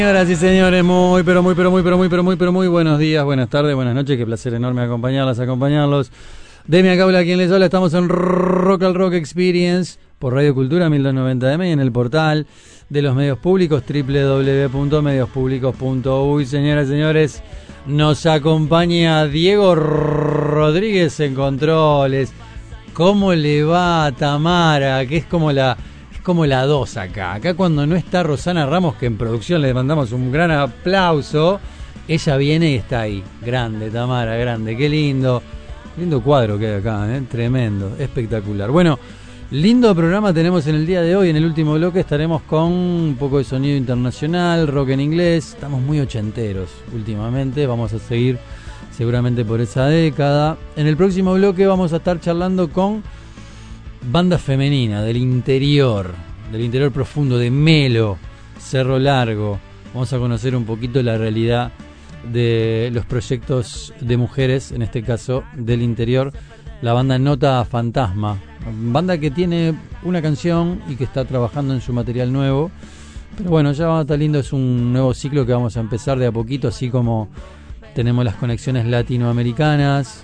Señoras y señores, muy buenos días, buenas tardes, buenas noches. Qué placer enorme acompañarlos. Demian Caula, quien les habla. Estamos en Rock al Rock Experience por Radio Cultura 1290M y en el portal de los medios públicos www.mediospublicos.uy. Señoras y señores, nos acompaña Diego Rodríguez en controles. ¿Cómo le va a Tamara? Que es como la 2 acá. Acá cuando no está Rosana Ramos, que en producción le mandamos un gran aplauso, ella viene y está ahí. Grande, Tamara, grande. Qué lindo. Lindo cuadro que hay acá, tremendo, espectacular. Bueno, lindo programa tenemos en el día de hoy. En el último bloque estaremos con un poco de sonido internacional, rock en inglés. Estamos muy ochenteros últimamente. Vamos a seguir seguramente por esa década. En el próximo bloque vamos a estar charlando con banda femenina del interior profundo, de Melo, Cerro Largo. Vamos a conocer un poquito la realidad de los proyectos de mujeres, en este caso del interior. La banda Nota Fantasma, banda que tiene una canción y que está trabajando en su material nuevo. Pero bueno, ya va a estar lindo, es un nuevo ciclo que vamos a empezar de a poquito, así como tenemos las conexiones latinoamericanas,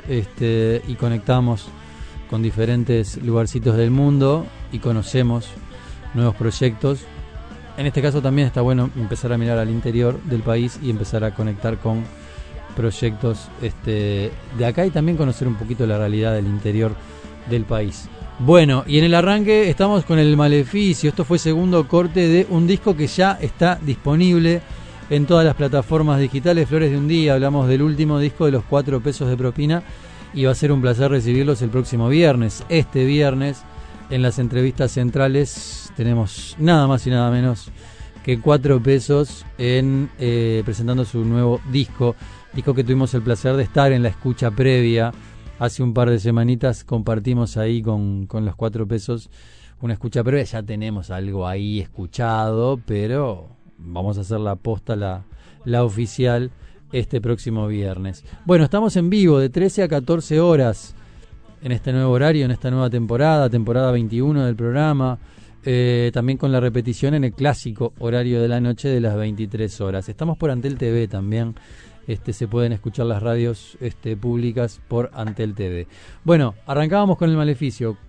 y conectamos con diferentes lugarcitos del mundo y conocemos nuevos proyectos. En este caso también está bueno empezar a mirar al interior del país y empezar a conectar con proyectos de acá y también conocer un poquito la realidad del interior del país. Bueno, y en el arranque estamos con El Maleficio. Esto fue segundo corte de un disco que ya está disponible en todas las plataformas digitales. Flores de un Día, hablamos del último disco de los 4 pesos de propina. Y va a ser un placer recibirlos el próximo viernes. Este viernes, en las entrevistas centrales, tenemos nada más y nada menos que 4 pesos presentando su nuevo disco que tuvimos el placer de estar en la escucha previa. Hace un par de semanitas compartimos ahí con los 4 pesos una escucha previa. Ya tenemos algo ahí escuchado, pero vamos a hacer la posta, la oficial, este próximo viernes. Bueno, estamos en vivo de 13 a 14 horas en este nuevo horario, en esta nueva temporada 21 del programa, también con la repetición en el clásico horario de la noche de las 23 horas. Estamos por Antel TV también, se pueden escuchar las radios públicas por Antel TV. Bueno, arrancábamos con El Maleficio,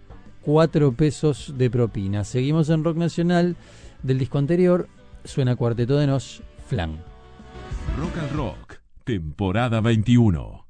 4 pesos de propina. Seguimos en Rock Nacional. Del disco anterior suena Cuarteto de Nos, Flan. Rock al Rock, temporada 21.